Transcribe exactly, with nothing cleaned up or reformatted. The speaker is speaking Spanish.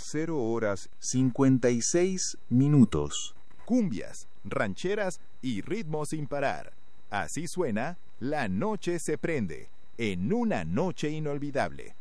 cero horas cincuenta y seis minutos. Cumbias, rancheras y ritmos sin parar. Así suena La Noche se prende, en una noche inolvidable.